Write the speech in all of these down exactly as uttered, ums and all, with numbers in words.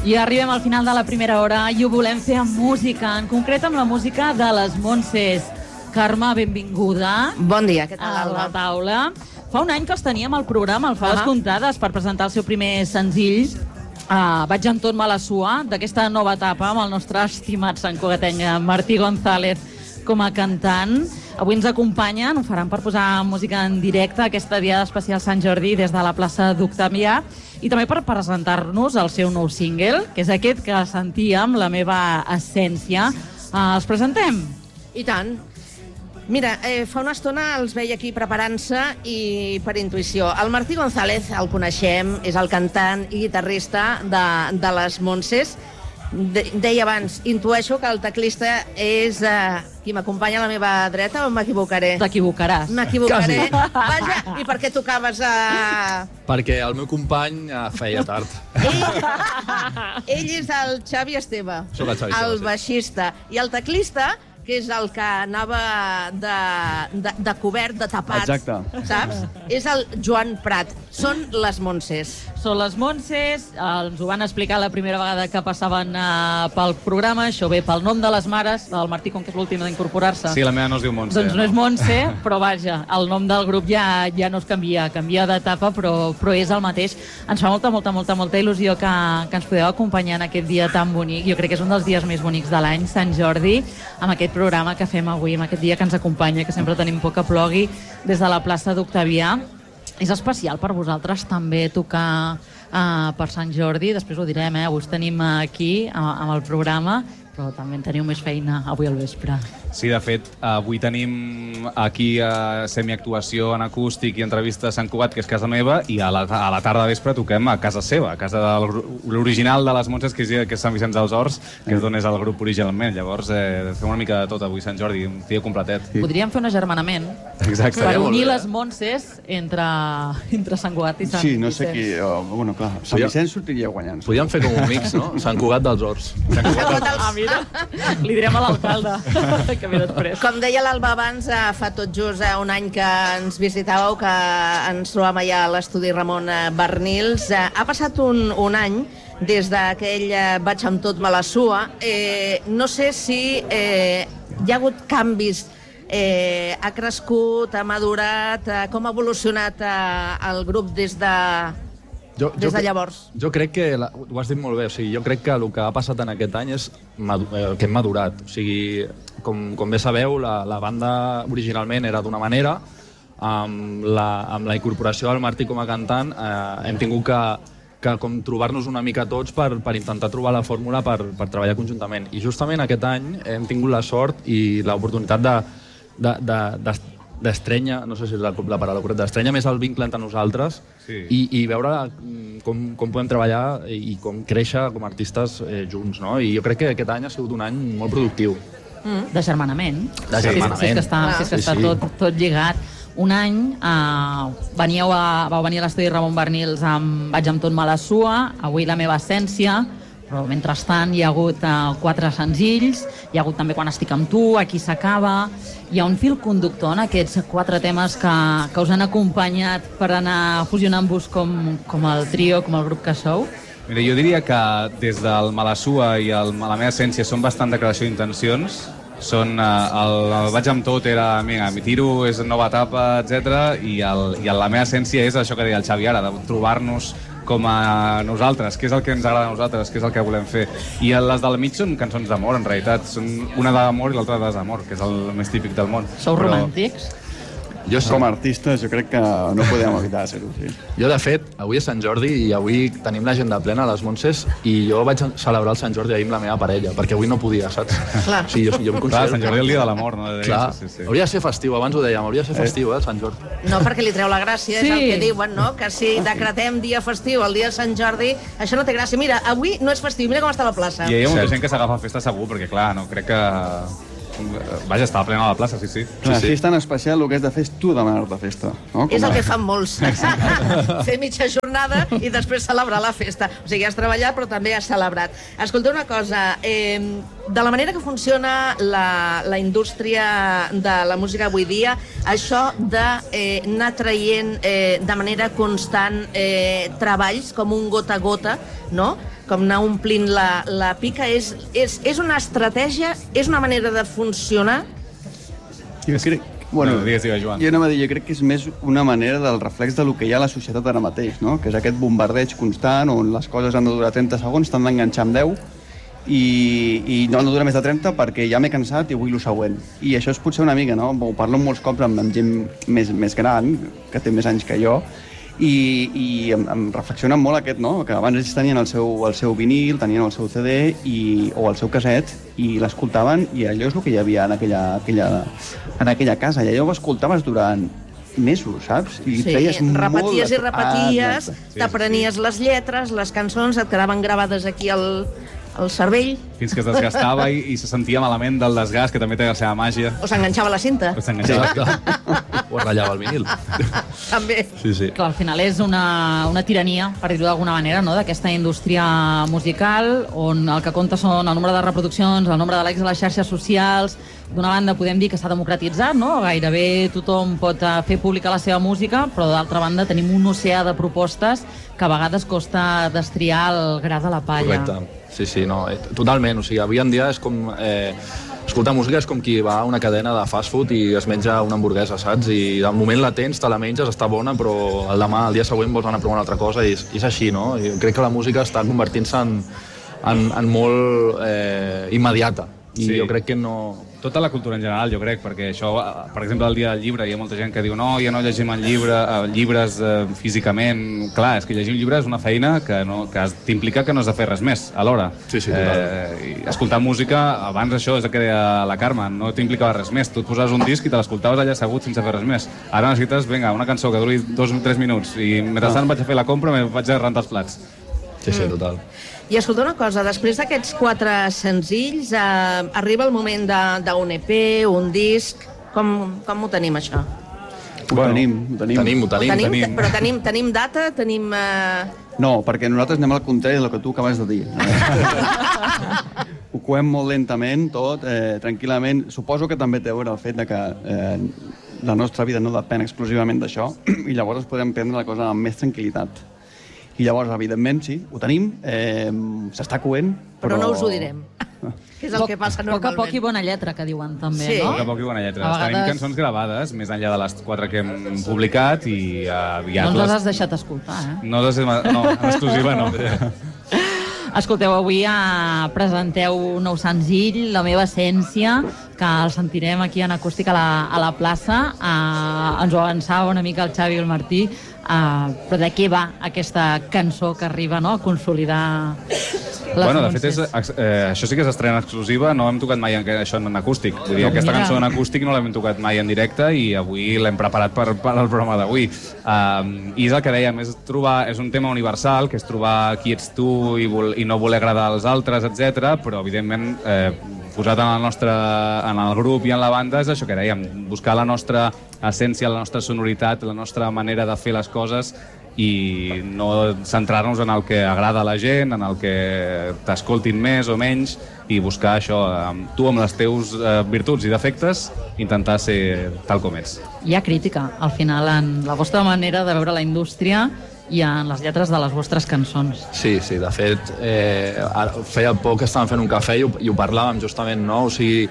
I arribem al final de la primera hora i ho volem fer amb música, en concret amb la música de les Montses. Carme, benvinguda. Bon dia, què tal, a Alba? la taula. Fa un any que els teníem al programa, al Faves uh -huh. Comptades, per presentar el seu primer senzill. Uh, vaig amb tot malassua d'aquesta nova etapa amb el nostre estimat santcugatenc Martí González com a cantant. Avui ens acompanyen, ho faran per posar música en directe aquesta Diada Especial Sant Jordi des de la plaça d'Octavià i també per presentar-nos el seu nou single, que és aquest que sentíem, La meva essència. Uh, els presentem? I tant. Mira, eh, fa una estona els veia aquí preparant-se i per intuïció. El Martí González, el coneixem, és el cantant i guitarrista de, de les Montses. De, deia abans, intueixo que el teclista és eh, qui m'acompanya a la meva dreta o m'equivocaré? T'equivocaràs. M'equivocaré. Vaja, i per què tocaves a... Perquè el meu company feia tard. Ell, ell és el Xavi Esteve, Soc el Xavi Esteve, el sí. baixista. I el teclista, que és el que anava de, de, de cobert, de tapat, Exacte. saps? És el Joan Prat. Són les Montses. Són les Montses, eh, ens ho van explicar la primera vegada que passaven eh, pel programa, això ve pel nom de les mares, el Martí, com que és l'últim d'incorporar-se. Sí, la meva no es diu Montse. Doncs no és Montse, però vaja, el nom del grup ja ja no es canvia, canvia d'etapa, però, però és el mateix. Ens fa molta, molta, molta, molta il·lusió que, que ens podeu acompanyar en aquest dia tan bonic. Jo crec que és un dels dies més bonics de l'any, Sant Jordi, amb aquest programa que fem avui, amb aquest dia que ens acompanya, que sempre tenim por que plogui, des de la plaça d'Octavià. És especial per vosaltres també tocar uh, per Sant Jordi, després ho direm, eh? Avui us tenim aquí amb, amb el programa, però també en teniu més feina avui al vespre. Sí, de fet, avui tenim aquí a semiactuació en acústic i entrevista a Sant Cugat, que és casa meva, i a la, a la tarda vespre toquem a casa seva, a casa de l'original de les Montses, que és, que és Sant Vicenç dels Horts, que és d'on és el grup originalment. Llavors, eh, fem una mica de tot avui, Sant Jordi, un dia completet. Sí. Podríem fer un agermanament Exacte. per unir les Montses entre, entre Sant Cugat i Sant Sí, no sé Vicenç. qui... Oh, bueno, clar, Sant Podria- Vicenç sortiria guanyant. Podríem fer com un mix, no? Sant Cugat dels Horts. Ah, mira, li direm a l'alcalde que ve després. Com deia l'Alba abans, eh, fa tot just eh, un any que ens visitàveu, que ens trobàvem allà a l'estudi Ramon eh, Barnils. Eh, ha passat un, un any des d'aquell eh, Vaig amb tot malassua. Eh, no sé si eh, hi ha hagut canvis, eh, ha crescut, ha madurat, eh, com ha evolucionat eh, el grup des de... Jo, Des de cre- llavors. Jo crec que, la, ho has dit molt bé, o sigui, jo crec que el que ha passat en aquest any és madu, eh, que hem madurat. O sigui, com, com bé sabeu, la, la banda originalment era d'una manera, amb la, amb la incorporació del Martí com a cantant eh, hem tingut que, que com trobar-nos una mica tots per, per intentar trobar la fórmula per, per treballar conjuntament. I justament aquest any hem tingut la sort i l'oportunitat de, de, de, de d'estrenya, no sé si és la, la paraula correcta, d'estrenya més el vincle entre nosaltres Sí. i, i veure com, com podem treballar i com créixer com a artistes eh, junts, no? I jo crec que aquest any ha sigut un any molt productiu. Mm. De germanament. De germanament. Si és que està, si és que Sí, està sí. tot, tot lligat. Un any uh, veníeu a, vau venir a l'estudi Ramon Barnils amb Vaig amb tot malassua, avui La meva essència, però mentrestant hi ha hagut uh, quatre senzills, hi ha hagut també Quan estic amb tu, Aquí s'acaba. Hi ha un fil conductor en aquests quatre temes que, que us han acompanyat per anar fusionant-vos com, com el trio, com el grup que sou? Mira, jo diria que des del Malassua i el, la meva essència són bastant declaració d'intencions. Són, eh, el, el Vaig amb tot era, mira, mi tiro, és nova etapa, etcètera. I, el, I la meva essència és això que deia el Xavi ara, de trobar-nos com a nosaltres, què és el que ens agrada a nosaltres, què és el que volem fer. I les del mig són cançons d'amor, en realitat. Són una d'amor i l'altra de desamor, que és el més típic del món. Sou Però- romàntics? Jo, Com a artistes, jo crec que no podem evitar ser-ho, sí. jo, de fet, avui és Sant Jordi i avui tenim l'agenda plena a les Montses i jo vaig celebrar el Sant Jordi ahir amb la meva parella, perquè avui no podia, saps? Clar. Sí, jo, jo em Clar, considero... Sant Jordi és el dia de l'amor, no? Clar, Sí, sí, sí. hauria de ser festiu, abans ho dèiem, hauria de ser festiu, eh, el Sant Jordi. No, perquè li treu la gràcia, Sí. és el que diuen, no? Que si decretem dia festiu el dia de Sant Jordi, això no té gràcia. Mira, avui no és festiu, mira com està la plaça. I hi ha molta gent que s'agafa a festa segur, perquè clar, no crec que... Vaja, estava plena la plaça, sí, sí. Clar, sí. si és tan especial, el que has de fer és tu demanar-te festa. No? És Com el a- que fan molts. Fer mitja jornada i després celebrar la festa. O sigui, has treballat però també has celebrat. Escolta una cosa, eh, de la manera que funciona la, la indústria de la música avui dia, això d'anar eh, anar traient eh, de manera constant eh, treballs com un gota a gota, no?, com anar omplint la, la pica, és, és, és una estratègia, és una manera de funcionar? Jo crec, bueno, no, digues, digues, Joan. Jo anava a dir, jo crec que és més una manera del reflex del que hi ha a la societat ara mateix, no? Que és aquest bombardeig constant on les coses han de durar trenta segons, t'han d'enganxar amb deu i, i no han de durar més de trenta perquè ja m'he cansat i vull el següent. I això és potser una mica, no? Ho parlo molts cops amb, amb gent més, més gran, que té més anys que jo, i, i em, em reflexiona molt aquest, no? Que abans ells tenien el seu, el seu vinil, tenien el seu C D i, o el seu casset i l'escoltaven i allò és el que hi havia en aquella, aquella, en aquella casa i allò ho escoltaves durant mesos, saps? I sí, feies repeties molt... i repeties, ah, t'aprenies les lletres, les cançons, et quedaven gravades aquí al, al cervell. Fins que es desgastava i, i se sentia malament del desgast, que també té la seva màgia. O s'enganxava la cinta. O s'enganxava. O es ratllava el vinil. També. Sí, sí. Clar, al final és una, una tirania, per dir-ho d'alguna manera, no?, d'aquesta indústria musical, on el que compta són el nombre de reproduccions, el nombre de likes a les xarxes socials. D'una banda podem dir que s'ha democratitzat, no?, gairebé tothom pot fer pública la seva música, però d'altra banda tenim un oceà de propostes que a vegades costa destriar el gra de la palla. Correcte. Sí, sí, no, totalment. O sigui, avui en dia és com... Eh, escoltar música és com qui va a una cadena de fast food i es menja una hamburguesa, saps? I de moment la tens, te la menges, està bona, però el demà, el dia següent vols anar a provar una altra cosa i és, i és així, no? I crec que la música està convertint-se en, en, en molt eh, immediata. I sí. Jo crec que no... Tota la cultura en general, jo crec, perquè això, per exemple, el dia del llibre, hi ha molta gent que diu no, ja no llegim el llibre, eh, llibres eh, físicament. Clar, és que llegir un llibre és una feina que, no, que t'implica que no has de fer res més, alhora. Sí, sí, total. Eh, escoltar música, abans això és el que deia la Carme, no t'implicava res més. Tu et posaves un disc i te l'escoltaves allà assegut sense fer res més. Ara necessites, vinga, una cançó que duri dos o tres minuts i mentrestant vaig a fer la compra i vaig a rentar els plats. Sí, sí, total. I escolta una cosa, després d'aquests quatre senzills, eh, arriba el moment d'un E P, un disc... Com, com ho tenim, això? Ho bueno, tenim, ho tenim. Tenim, ho tenim. Ho tenim, tenim. Però tenim, tenim data, tenim... Eh... No, perquè nosaltres anem al contrari del que tu acabes de dir. Ho coem molt lentament, tot, eh, tranquil·lament. Suposo que també té a veure el fet de que eh, la nostra vida no depèn exclusivament d'això i llavors podem prendre la cosa amb més tranquil·litat. I llavors, evidentment, sí, ho tenim, eh, s'està coent, però... Però no us ho direm, que és el que passa normalment. Poc a poc i bona lletra, que diuen també, sí. no? Poc a poc i bona lletra. A vegades... Tenim cançons gravades, més enllà de les quatre que hem publicat, i aviat... No ens les les has deixat escoltar, eh? No, les... no, en exclusiva no. Escolteu, avui eh, presenteu un nou senzill, La meva essència, que el sentirem aquí en acústic a la, a la plaça. Eh, ens ho avançava una mica el Xavi i el Martí, eh, però de què va aquesta cançó que arriba, no?, a consolidar les bueno, de fet, és, anúncies? eh, això sí que és estrena exclusiva, no hem tocat mai en, això en acústic. Vull dir, aquesta Mira. cançó en acústic no l'hem tocat mai en directe i avui l'hem preparat per, per al programa d'avui. Um, I és el que dèiem, és, trobar, és un tema universal, que és trobar qui ets tu i, vol, i no voler agradar als altres, etcètera. Però, evidentment, eh, posat en el, nostre, en el grup i en la banda, és això que dèiem, buscar la nostra essència, la nostra sonoritat, la nostra manera de fer les coses i no centrar-nos en el que agrada a la gent, en el que t'escoltin més o menys, i buscar això, tu amb les teus eh, virtuts i defectes, intentar ser tal com ets. Hi ha crítica, al final, en la vostra manera de veure la indústria i en les lletres de les vostres cançons. Sí, sí, de fet, eh, ara, feia poc que estàvem fent un cafè i ho, i ho parlàvem justament, no? O sigui,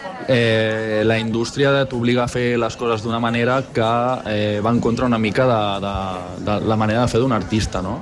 eh, la indústria t'obliga a fer les coses d'una manera que eh, va en contra una mica de, de, de la manera de fer d'un artista, no?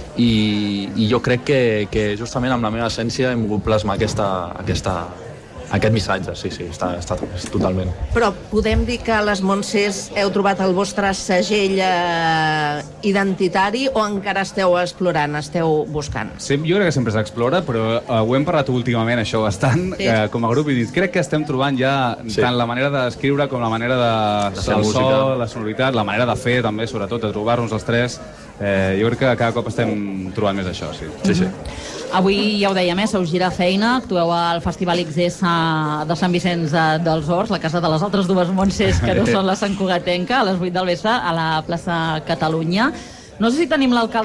I, i jo crec que, que justament amb la meva essència hem volgut plasmar aquesta, aquesta, aquest missatge, sí, sí, està, està totalment. Però podem dir que a les Montsers heu trobat el vostre segell eh, identitari o encara esteu explorant, esteu buscant? Sí, jo crec que sempre s'explora, però uh, ho hem parlat últimament, això, bastant, sí. uh, com a grup, i crec que estem trobant ja sí. tant la manera d'escriure com la manera de, de fer el so, la sonoritat, la manera de fer, també, sobretot, de trobar-nos els tres. Eh, jo crec que cada cop estem trobant més això, sí. Sí, sí. Avui, ja ho dèiem, eh, sou gira feina, actueu al Festival X S de Sant Vicenç dels Horts, la casa de les altres dues Montsers, que no són la Sant Cugatenca, a les vuit del vespre, a la plaça Catalunya. No sé si tenim l'alcalde